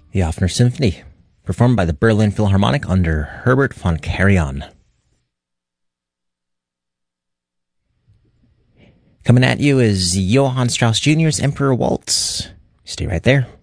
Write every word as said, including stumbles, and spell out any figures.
the Offner Symphony, performed by the Berlin Philharmonic under Herbert von Karajan. Coming at you is Johann Strauss Junior's Emperor Waltz. Stay right there.